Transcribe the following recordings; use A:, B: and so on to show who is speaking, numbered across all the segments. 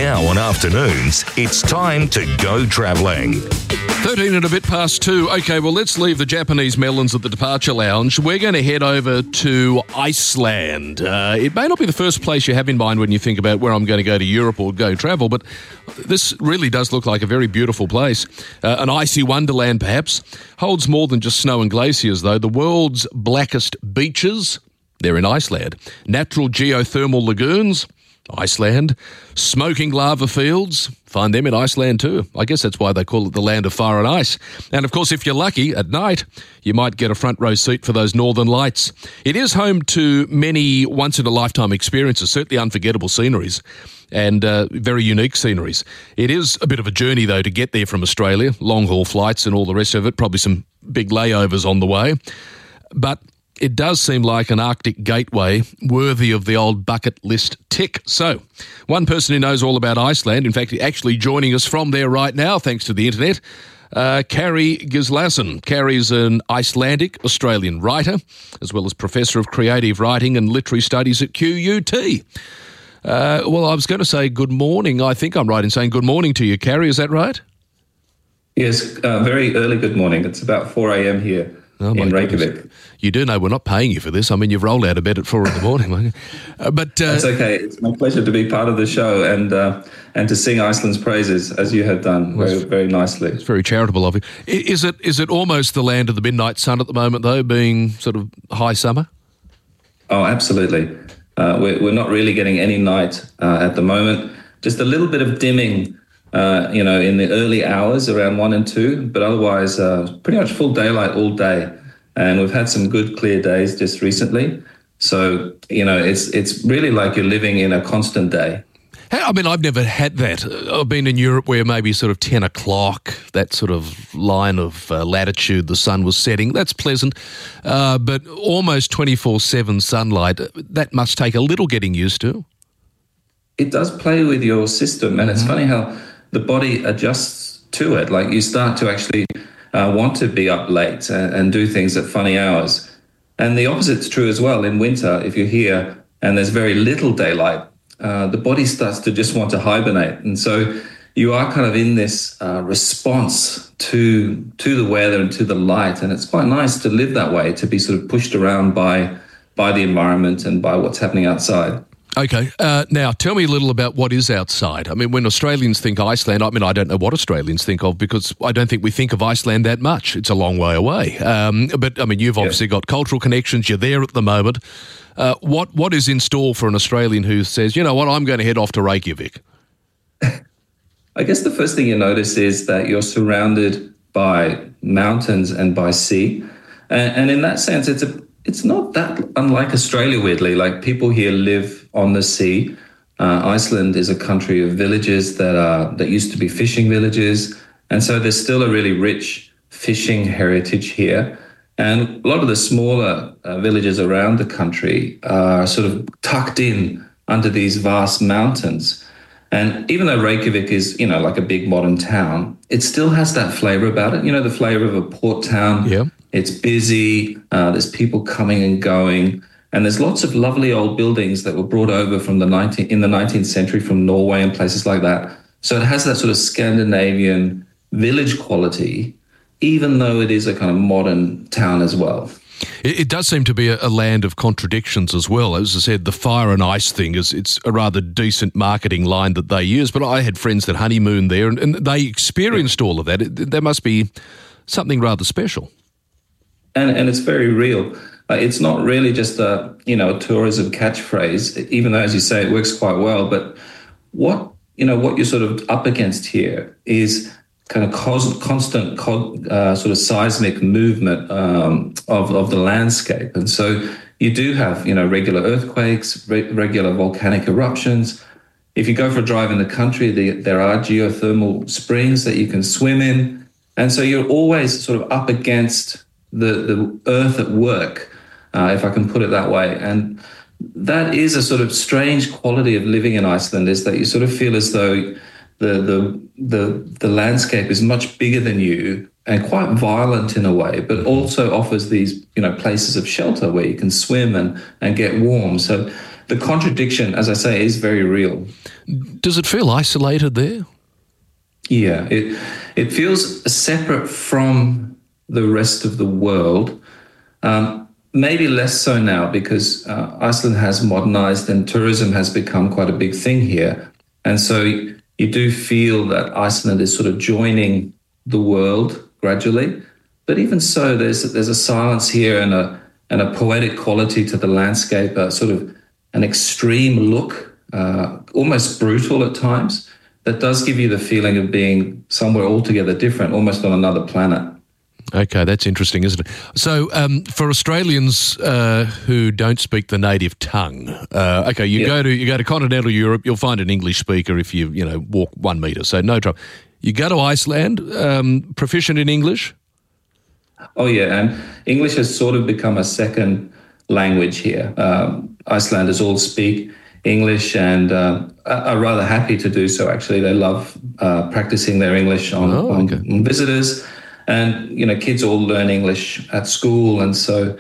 A: Now on afternoons, it's time to go travelling.
B: 13 and a bit past 2. Okay, well, let's leave the Japanese melons at the departure lounge. We're going to head over to Iceland. It may not be the first place you have in mind when you think about where I'm going to go to Europe or go travel, but this really does look like a very beautiful place. An icy wonderland, perhaps. Holds more than just snow and glaciers, though. The world's blackest beaches, they're in Iceland. Natural geothermal lagoons, Iceland. Smoking lava fields, find them in Iceland too. I guess that's why they call it the land of fire and ice. And of course, if you're lucky, at night, you might get a front row seat for those northern lights. It is home to many once-in-a-lifetime experiences, certainly unforgettable sceneries and very unique sceneries. It is a bit of a journey, though, to get there from Australia, long-haul flights and all the rest of it, probably some big layovers on the way. But it does seem like an Arctic gateway worthy of the old bucket list tick. So, one person who knows all about Iceland, in fact, actually joining us from there right now, thanks to the internet, Kari Gislason. Kari's an Icelandic Australian writer, as well as Professor of Creative Writing and Literary Studies at QUT. Well, I was going to say good morning. I think I'm right in saying good morning to you, Kari. Is that right?
C: Yes, very early good morning. It's about 4 a.m. here in Reykjavik.
B: Goodness. You do know we're not paying you for this. I mean, you've rolled out of bed at 4 in the morning. But
C: that's okay. It's my pleasure to be part of the show and to sing Iceland's praises, as you have done very, very nicely.
B: It's very charitable of you. Is it almost the land of the midnight sun at the moment, though, being sort of high summer?
C: Oh, absolutely. We're not really getting any night at the moment. Just a little bit of dimming, in the early hours around 1 and 2, but otherwise pretty much full daylight all day. And we've had some good clear days just recently. So, it's really like you're living in a constant day.
B: I mean, I've never had that. I've been in Europe where maybe sort of 10 o'clock, that sort of line of latitude, the sun was setting. That's pleasant. But almost 24/7 sunlight, that must take a little getting used to.
C: It does play with your system. And it's funny how the body adjusts to it. Like you start to actually want to be up late and do things at funny hours. And the opposite's true as well. In winter, if you're here and there's very little daylight, the body starts to just want to hibernate. And so you are kind of in this response to the weather and to the light. And it's quite nice to live that way, to be sort of pushed around by the environment and by what's happening outside.
B: Okay. Now, tell me a little about what is outside. I mean, when Australians think Iceland, I don't know what Australians think of, because I don't think we think of Iceland that much. It's a long way away. But, I mean, you've obviously got cultural connections. You're there at the moment. What is in store for an Australian who says, you know what, I'm going to head off to Reykjavik?
C: I guess the first thing you notice is that you're surrounded by mountains and by sea. And in that sense, it's not that unlike Australia, weirdly. Like, people here live on the sea. Iceland is a country of villages that used to be fishing villages. And so there's still a really rich fishing heritage here. And a lot of the smaller villages around the country are sort of tucked in under these vast mountains. And even though Reykjavik is, like a big modern town, it still has that flavor about it. The flavor of a port town.
B: Yeah.
C: It's busy. There's people coming and going. And there's lots of lovely old buildings that were brought over from in the 19th century from Norway and places like that. So it has that sort of Scandinavian village quality, even though it is a kind of modern town as well.
B: It does seem to be a land of contradictions as well. As I said, the fire and ice thing it's a rather decent marketing line that they use. But I had friends that honeymooned there and they experienced all of that. There must be something rather special.
C: And it's very real. It's not really just a tourism catchphrase, even though, as you say, it works quite well. But what you're sort of up against here is kind of constant sort of seismic movement of the landscape. And so you do have, regular earthquakes, regular volcanic eruptions. If you go for a drive in the country, there are geothermal springs that you can swim in. And so you're always sort of up against the earth at work, if I can put it that way. And that is a sort of strange quality of living in Iceland, is that you sort of feel as though the landscape is much bigger than you and quite violent in a way, but also offers these, places of shelter where you can swim and get warm. So the contradiction, as I say, is very real.
B: Does it feel isolated there?
C: Yeah, it feels separate from the rest of the world. Maybe less so now because Iceland has modernized and tourism has become quite a big thing here. And so you do feel that Iceland is sort of joining the world gradually. But even so, there's a silence here and a poetic quality to the landscape, a sort of an extreme look, almost brutal at times, that does give you the feeling of being somewhere altogether different, almost on another planet.
B: Okay, that's interesting, isn't it? So, for Australians who don't speak the native tongue, you go to continental Europe, you'll find an English speaker if you walk 1 metre, so no trouble. You go to Iceland, proficient in English?
C: Oh yeah, and English has sort of become a second language here. Icelanders all speak English and are rather happy to do so. Actually, they love practicing their English on visitors. And, kids all learn English at school. And so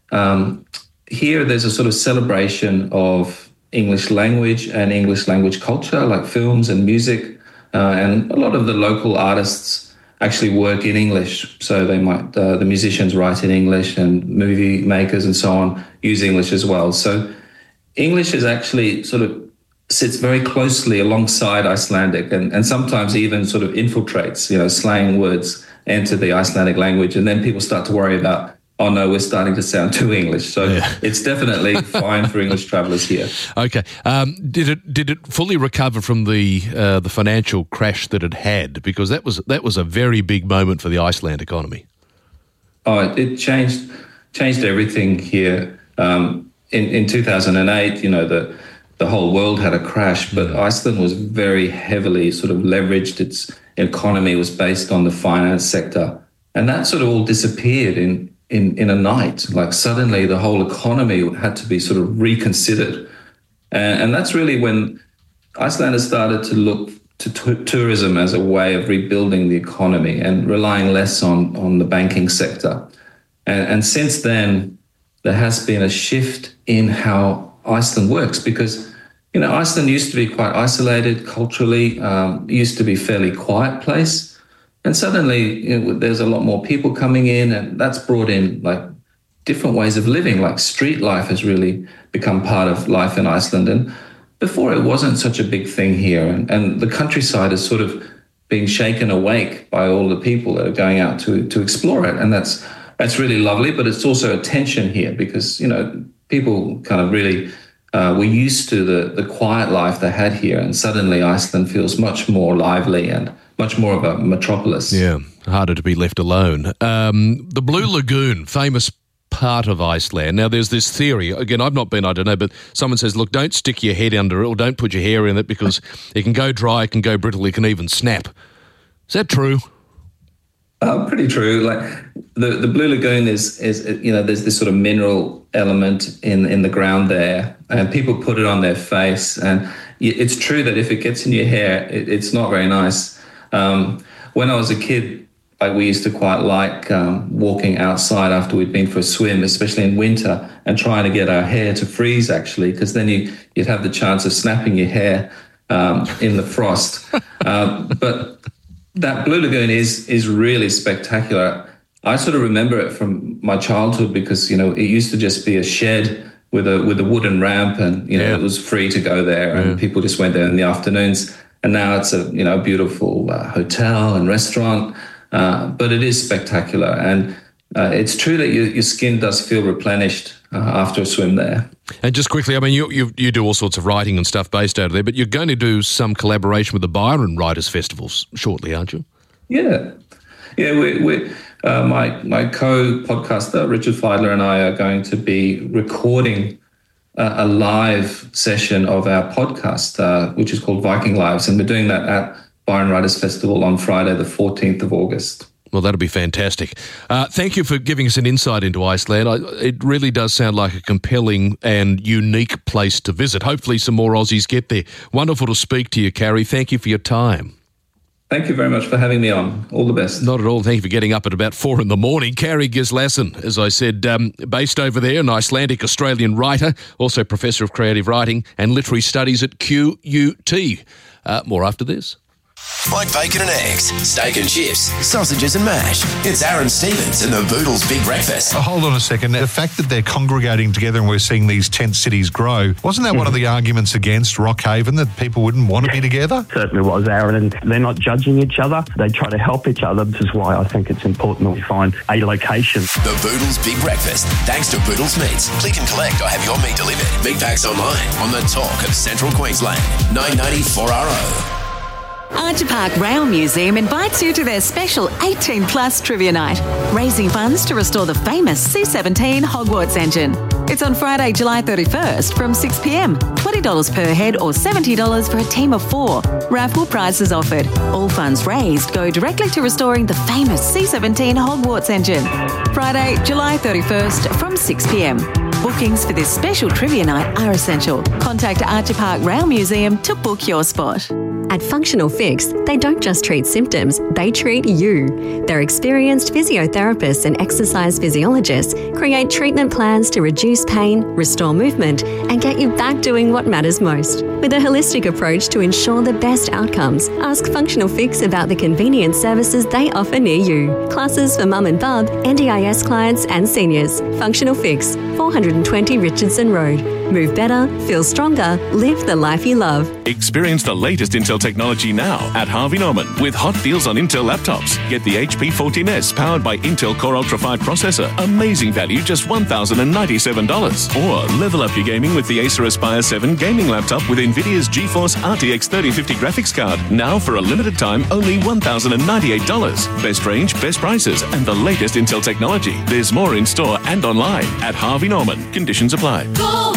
C: here there's a sort of celebration of English language and English language culture, like films and music. And a lot of the local artists actually work in English. So they might, the musicians write in English and movie makers and so on use English as well. So English is actually sort of sits very closely alongside Icelandic and sometimes even sort of infiltrates, slang words enter the Icelandic language, and then people start to worry about, oh no, we're starting to sound too English. So It's definitely fine for English travellers here.
B: Okay, did it fully recover from the financial crash that it had? Because that was a very big moment for the Iceland economy.
C: Oh, it changed everything here. In 2008, the whole world had a crash, but Iceland was very heavily sort of leveraged. Its economy was based on the finance sector. And that sort of all disappeared in a night. Like suddenly the whole economy had to be sort of reconsidered. And that's really when Icelanders started to look to tourism as a way of rebuilding the economy and relying less on the banking sector. And since then, there has been a shift in how Iceland works because, Iceland used to be quite isolated culturally, used to be a fairly quiet place. And suddenly there's a lot more people coming in, and that's brought in like different ways of living, like street life has really become part of life in Iceland. And before it wasn't such a big thing here. And the countryside is sort of being shaken awake by all the people that are going out to explore it. And that's really lovely, but it's also a tension here because, people kind of really were used to the quiet life they had here, and suddenly Iceland feels much more lively and much more of a metropolis.
B: Yeah, harder to be left alone. The Blue Lagoon, famous part of Iceland. Now, there's this theory, again, I've not been, I don't know, but someone says, look, don't stick your head under it or don't put your hair in it because it can go dry, it can go brittle, it can even snap. Is that true?
C: Pretty true. Like the Blue Lagoon is there's this sort of mineral element in the ground there, and people put it on their face, and it's true that if it gets in your hair, it's not very nice. When I was a kid, we used to quite like walking outside after we'd been for a swim, especially in winter, and trying to get our hair to freeze actually, because then you'd have the chance of snapping your hair in the frost. But that Blue Lagoon is really spectacular. I sort of remember it from my childhood because, it used to just be a shed with a wooden ramp and, it was free to go there and people just went there in the afternoons. And now it's a beautiful hotel and restaurant, but it is spectacular. And it's true that your skin does feel replenished after a swim there.
B: And just quickly, I mean, you do all sorts of writing and stuff based out of there, but you're going to do some collaboration with the Byron Writers Festivals shortly, aren't you?
C: Yeah. We my co-podcaster Richard Feidler and I are going to be recording a live session of our podcast, which is called Viking Lives, and we're doing that at Byron Writers Festival on Friday, the 14th of August.
B: Well, that'll be fantastic. Thank you for giving us an insight into Iceland. It really does sound like a compelling and unique place to visit. Hopefully some more Aussies get there. Wonderful to speak to you, Carrie. Thank you for your time.
C: Thank you very much for having me on. All the best.
B: Not at all. Thank you for getting up at about 4 a.m. Kari Gislason, as I said, based over there, an Icelandic Australian writer, also Professor of Creative Writing and Literary Studies at QUT. More after this.
D: Like bacon and eggs, steak and chips, sausages and mash. It's Aaron Stevens and the Boodles Big Breakfast.
E: Hold on a second. The fact that they're congregating together and we're seeing these tent cities grow, wasn't that one of the arguments against Rockhaven, that people wouldn't want to be together?
F: Certainly was, Aaron, and they're not judging each other. They try to help each other. This is why I think it's important that we find a location.
D: The Boodles Big Breakfast, thanks to Boodles Meats. Click and collect or have your meat delivered. Big packs online on the talk of Central Queensland. 994RO.
G: Archer Park Rail Museum invites you to their special 18-plus trivia night, raising funds to restore the famous C-17 Hogwarts engine. It's on Friday, July 31st from 6 p.m. $20 per head or $70 for a team of 4. Raffle prizes offered. All funds raised go directly to restoring the famous C-17 Hogwarts engine. Friday, July 31st from 6 p.m. Bookings for this special trivia night are essential. Contact Archer Park Rail Museum to book your spot.
H: At Functional Fix, they don't just treat symptoms, they treat you. Their experienced physiotherapists and exercise physiologists create treatment plans to reduce pain, restore movement, and get you back doing what matters most. With a holistic approach to ensure the best outcomes, ask Functional Fix about the convenient services they offer near you. Classes for mum and bub, NDIS clients and seniors. Functional Fix, 420 Richardson Road. Move better, feel stronger, live the life you love.
I: Experience the latest Intel technology now at Harvey Norman with hot deals on Intel laptops. Get the HP 14S powered by Intel Core Ultra 5 processor. Amazing value, just $1,097. Or level up your gaming with the Acer Aspire 7 gaming laptop with NVIDIA's GeForce RTX 3050 graphics card. Now for a limited time, only $1,098. Best range, best prices, and the latest Intel technology. There's more in store and online at Harvey Norman. Conditions apply.